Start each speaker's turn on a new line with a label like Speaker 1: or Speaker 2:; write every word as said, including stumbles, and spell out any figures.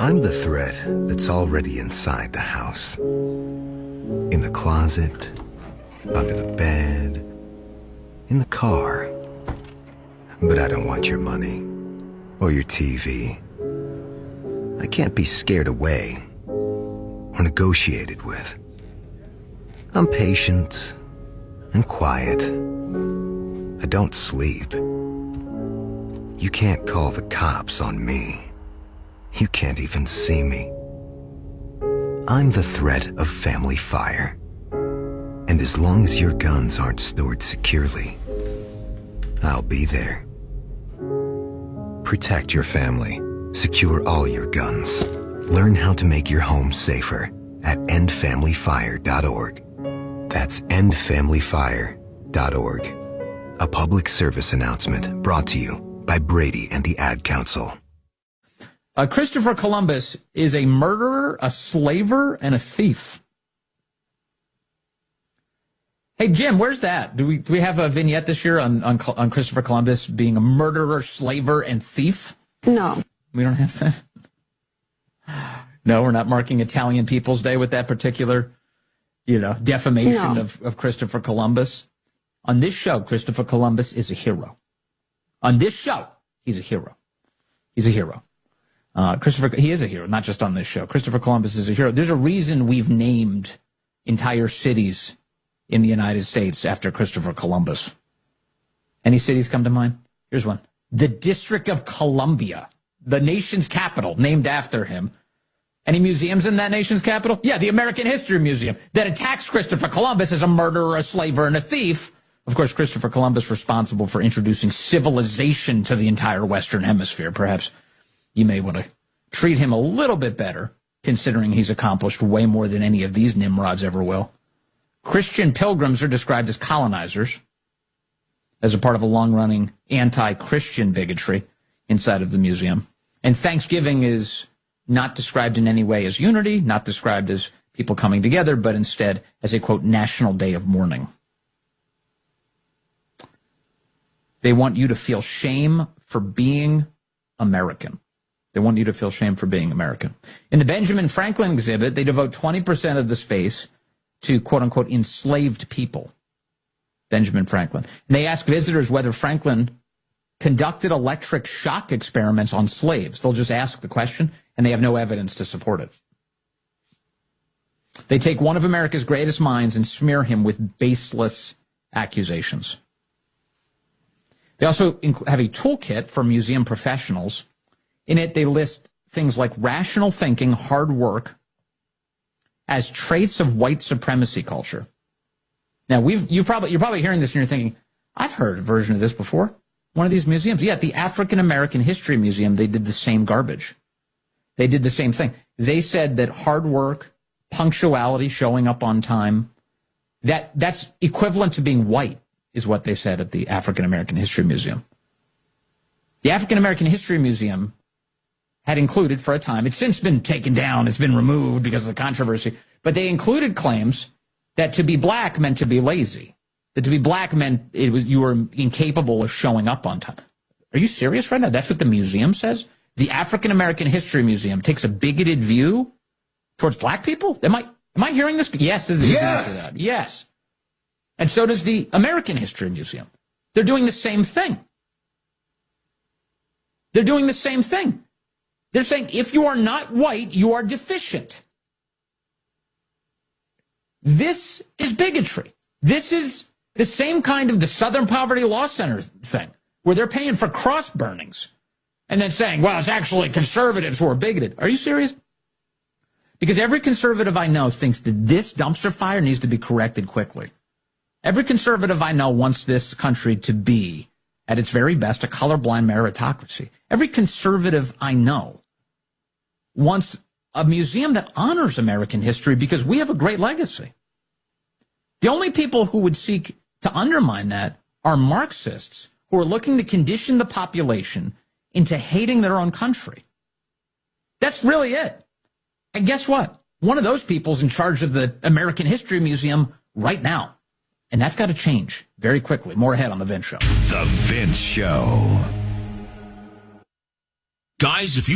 Speaker 1: I'm the thread that's already inside the house. In the closet, under the bed, in the car. But I don't want your money or your T V. I can't be scared away or negotiated with. I'm patient and quiet. I don't sleep. You can't call the cops on me. You can't even see me. I'm the threat of family fire. And as long as your guns aren't stored securely, I'll be there. Protect your family. Secure all your guns. Learn how to make your home safer at end family fire dot org. That's end family fire dot org. A public service announcement brought to you by Brady and the Ad Council.
Speaker 2: Uh, Christopher Columbus is a murderer, a slaver, and a thief. Hey, Jim, where's that? Do we do we have a vignette this year on, on, on Christopher Columbus being a murderer, slaver, and thief?
Speaker 3: No.
Speaker 2: We don't have that? No, we're not marking Italian People's Day with that particular, you know, defamation
Speaker 3: no.
Speaker 2: of, of Christopher Columbus. On this show, Christopher Columbus is a hero. On this show, he's a hero. He's a hero. Uh, Christopher, he is a hero, not just on this show. Christopher Columbus is a hero. There's a reason we've named entire cities in the United States after Christopher Columbus. Any cities come to mind? Here's one. The District of Columbia, the nation's capital, named after him. Any museums in that nation's capital? Yeah, the American History Museum that attacks Christopher Columbus as a murderer, a slaver, and a thief. Of course, Christopher Columbus responsible for introducing civilization to the entire Western Hemisphere. Perhaps you may want to treat him a little bit better, considering he's accomplished way more than any of these Nimrods ever will. Christian pilgrims are described as colonizers as a part of a long-running anti-Christian bigotry inside of the museum. And Thanksgiving is not described in any way as unity, not described as people coming together, but instead as a, quote, national day of mourning. They want you to feel shame for being American. They want you to feel shame for being American. In the Benjamin Franklin exhibit, they devote twenty percent of the space to, quote-unquote, enslaved people. Benjamin Franklin. And they ask visitors whether Franklin conducted electric shock experiments on slaves. They'll just ask the question, and they have no evidence to support it. They take one of America's greatest minds and smear him with baseless accusations. They also have a toolkit for museum professionals. In it, they list things like rational thinking, hard work, as traits of white supremacy culture. Now, we've you probably you're probably hearing this and you're thinking, I've heard a version of this before. One of these museums, yeah, the African American History Museum, they did the same garbage. They did the same thing. They said that hard work, punctuality, showing up on time, that that's equivalent to being white, is what they said at the African American History Museum. The African American History Museum had included for a time, it's since been taken down, it's been removed because of the controversy, but they included claims that to be black meant to be lazy, that to be black meant it was you were incapable of showing up on time. Are you serious right now? That's what the museum says? The African American History Museum takes a bigoted view towards black people? Am I am I hearing this? Yes, this is the answer to that. Yes. And so does the American History Museum. They're doing the same thing. They're doing the same thing. They're saying if you are not white, you are deficient. This is bigotry. This is the same kind of the Southern Poverty Law Center thing, where they're paying for cross burnings and then saying, well, it's actually conservatives who are bigoted. Are you serious? Because every conservative I know thinks that this dumpster fire needs to be corrected quickly. Every conservative I know wants this country to be, at its very best, a colorblind meritocracy. Every conservative I know wants a museum that honors American history because we have a great legacy. The only people who would seek to undermine that are Marxists who are looking to condition the population into hating their own country. That's really it. And guess what? One of those people's in charge of the American History Museum right now. And that's got to change very quickly. More ahead on The Vince Show.
Speaker 4: The Vince Show. Guys, if you